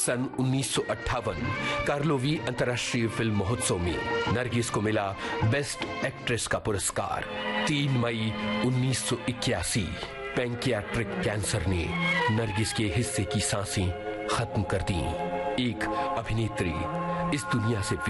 सन 1958 Karlovy अंतर्राष्ट्रीय film महोत्सव में नरगिस को मिला बेस्ट एक्ट्रेस का पुरस्कार। 3 मई 1981 पैंक्रियाटिक कैंसर ने नरगिस के हिस्से की सांसें खत्म कर दी। एक अभिनेत्री इस दुनिया से